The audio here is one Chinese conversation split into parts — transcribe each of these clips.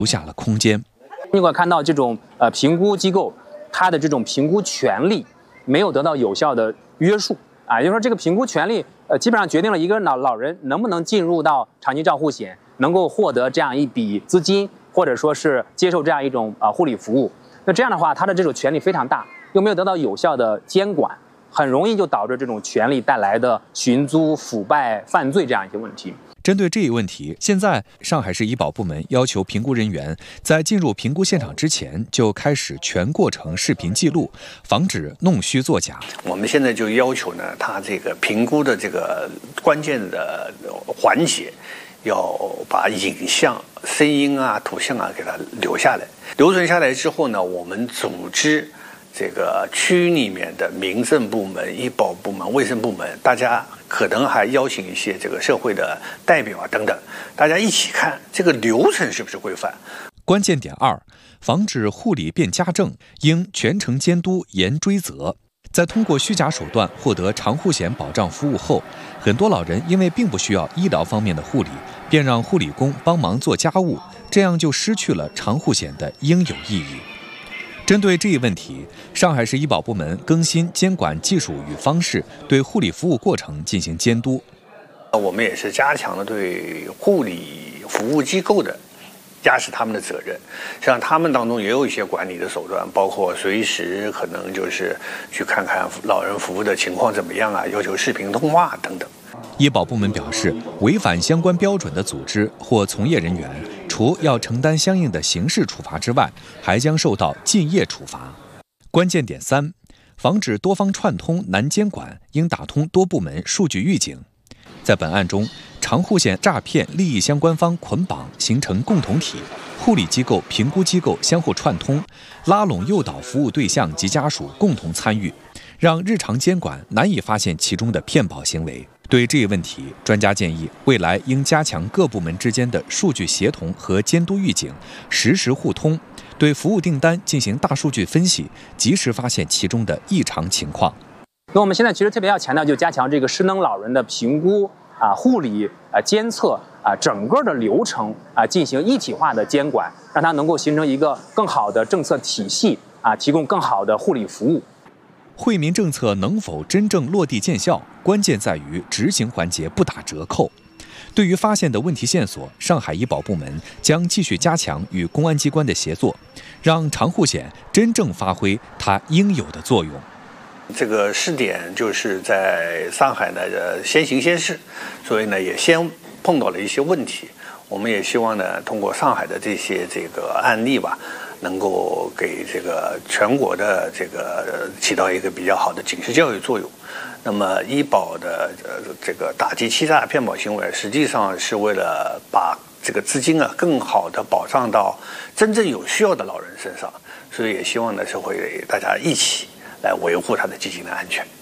留下了空间。 你会看到这种评估机构，它的这种评估权利没有得到有效的约束啊，也就是说这个评估权利基本上决定了一个老人能不能进入到长期照护险，能够获得这样一笔资金，或者说是接受这样一种护理服务。那这样的话，他的这种权利非常大，又没有得到有效的监管，很容易就导致这种权利带来的寻租、腐败、犯罪这样一些问题。 针对这一问题，现在上海市医保部门要求评估人员在进入评估现场之前就开始全过程视频记录，防止弄虚作假。 我们现在就要求呢，他这个评估的这个关键的环节，要把影像、声音啊、图像啊给它留下来。留存下来之后呢，我们组织这个区里面的民政部门、医保部门、卫生部门，大家可能还邀请一些这个社会的代表啊等等，大家一起看这个流程是不是规范。 关键点2，防止护理变家政，应全程监督严追责。在通过虚假手段获得长护险保障服务后，很多老人因为并不需要医疗方面的护理，便让护理工帮忙做家务，这样就失去了长护险的应有意义。针对这一问题，上海市医保部门更新监管技术与方式，对护理服务过程进行监督。 我们也是加强了对护理服务机构的压实他们的责任，实际上他们当中也有一些管理的手段，包括随时可能就是去看看老人服务的情况怎么样啊，要求视频通话等等。 医保部门表示，违反相关标准的组织或从业人员，除要承担相应的刑事处罚之外，还将受到禁业处罚。关键点3，防止多方串通难监管，应打通多部门数据预警。在本案中，长护险诈骗利益相关方捆绑形成共同体，护理机构、评估机构相互串通，拉拢诱导服务对象及家属共同参与，让日常监管难以发现其中的骗保行为。对这一问题，专家建议未来应加强各部门之间的数据协同和监督预警，实时互通，对服务订单进行大数据分析，及时发现其中的异常情况。 那我们现在其实特别要强调，就加强这个失能老人的评估护理监测整个的流程进行一体化的监管，让它能够形成一个更好的政策体系提供更好的护理服务。 惠民政策能否真正落地见效，关键在于执行环节不打折扣。对于发现的问题线索，上海医保部门将继续加强与公安机关的协作，让长护险真正发挥它应有的作用。 这个试点就是在上海呢先行先试，所以呢也先碰到了一些问题。我们也希望呢通过上海的这些案例吧，能够给这个全国的起到一个比较好的警示教育作用。那么医保的这个打击欺诈骗保行为，实际上是为了把这个资金更好的保障到真正有需要的老人身上，所以也希望呢是会大家一起来维护他的基金的安全。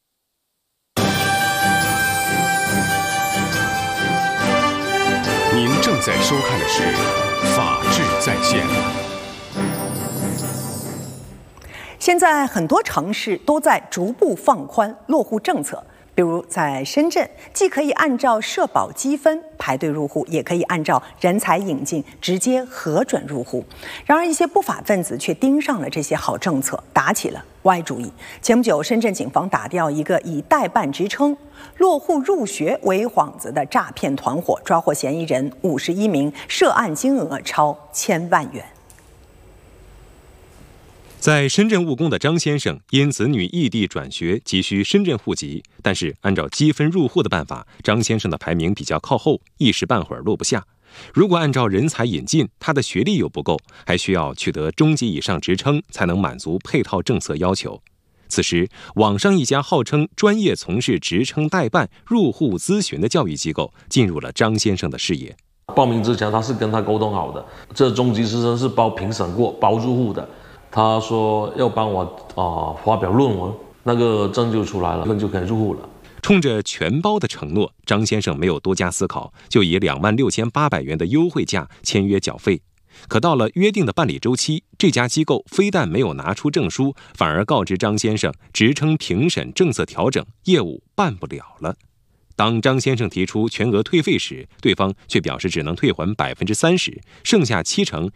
您正在收看的是《法治在线》。 现在很多城市都在逐步放宽落户政策，比如在深圳，既可以按照社保积分排队入户，也可以按照人才引进直接核准入户。然而，一些不法分子却盯上了这些好政策，打起了歪主意。前不久，深圳警方打掉一个以代办职称落户入学为幌子的诈骗团伙，抓获嫌疑人51名，涉案金额超1000万元。 在深圳务工的张先生因子女异地转学急需深圳户籍，但是按照积分入户的办法，张先生的排名比较靠后，一时半会儿落不下。如果按照人才引进，他的学历又不够，还需要取得中级以上职称才能满足配套政策要求。此时，网上一家号称专业从事职称代办、入户咨询的教育机构进入了张先生的视野。 报名之前他是跟他沟通好的，这中级职称是包评审过、包入户的。他说要帮我发表论文，那个证就出来了，就可以入户了。 冲着全包的承诺，张先生没有多加思考，就以26800元的优惠价签约缴费。可到了约定的办理周期，这家机构非但没有拿出证书，反而告知张先生职称评审政策调整，业务办不了了。 当张先生提出全额退费时，对方却表示只能退还30%，剩下70%